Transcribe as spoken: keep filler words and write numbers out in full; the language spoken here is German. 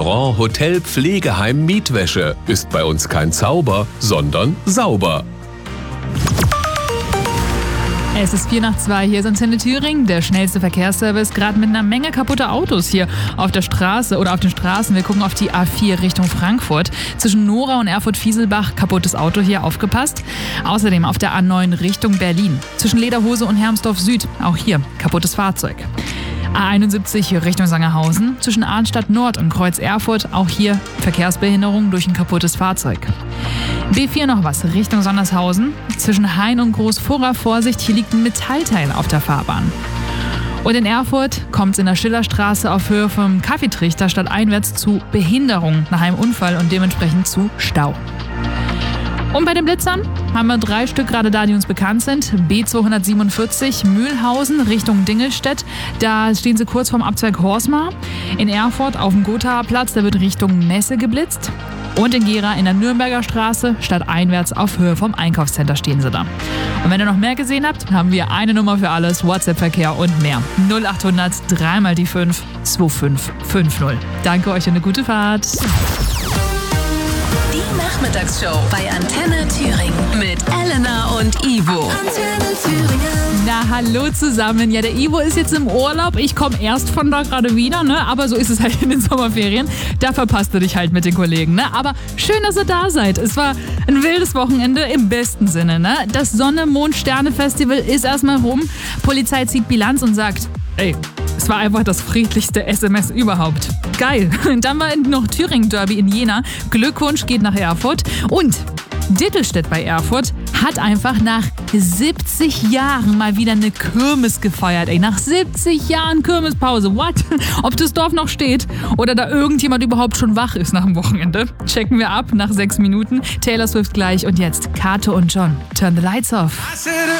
Restaurant, Hotel, Pflegeheim, Mietwäsche. Ist bei uns kein Zauber, sondern sauber. Es ist vier nach zwei, hier ist Antenne Thüringen, der schnellste Verkehrsservice, gerade mit einer Menge kaputter Autos hier auf der Straße oder auf den Straßen. Wir gucken auf die A vier Richtung Frankfurt. Zwischen Nora und Erfurt-Fieselbach kaputtes Auto hier, aufgepasst. Außerdem auf der A neun Richtung Berlin. Zwischen Lederhose und Hermsdorf Süd, auch hier kaputtes Fahrzeug. A einundsiebzig Richtung Sangerhausen, zwischen Arnstadt Nord und Kreuz Erfurt, auch hier Verkehrsbehinderung durch ein kaputtes Fahrzeug. B vier noch was, Richtung Sondershausen, zwischen Hain und Großfurra, Vorsicht, hier liegt ein Metallteil auf der Fahrbahn. Und in Erfurt kommt es in der Schillerstraße auf Höhe vom Kaffeetrichter stadteinwärts zu Behinderung nach einem Unfall und dementsprechend zu Stau. Und bei den Blitzern haben wir drei Stück gerade da, die uns bekannt sind. B zweihundertsiebenundvierzig Mühlhausen Richtung Dingelstedt. Da stehen sie kurz vorm Abzweig Horsmar. In Erfurt auf dem Gothaer Platz, da wird Richtung Messe geblitzt. Und in Gera in der Nürnberger Straße stadteinwärts auf Höhe vom Einkaufscenter stehen sie da. Und wenn ihr noch mehr gesehen habt, haben wir eine Nummer für alles, WhatsApp-Verkehr und mehr. null achthundert drei mal die fünf zwei fünf fünf null. Danke euch und eine gute Fahrt. Die Nachmittagsshow bei Antenne Thüringen mit Elena und Ivo. Antenne Thüringen. Na, hallo zusammen. Ja, der Ivo ist jetzt im Urlaub. Ich komme erst von da gerade wieder, ne? Aber so ist es halt in den Sommerferien. Da verpasst du dich halt mit den Kollegen, ne? Aber schön, dass ihr da seid. Es war ein wildes Wochenende im besten Sinne, ne? Das Sonne-Mond-Sterne-Festival ist erstmal rum. Polizei zieht Bilanz und sagt, ey, es war einfach das friedlichste S M S überhaupt. Geil. Dann war noch Thüringen-Derby in Jena. Glückwunsch geht nach Erfurt. Und Dittelstedt bei Erfurt hat einfach nach siebzig Jahren mal wieder eine Kirmes gefeiert. Ey, nach siebzig Jahren Kirmespause. What? Ob das Dorf noch steht oder da irgendjemand überhaupt schon wach ist nach dem Wochenende, checken wir ab nach sechs Minuten. Taylor Swift gleich und jetzt Kato und John. Turn the lights off.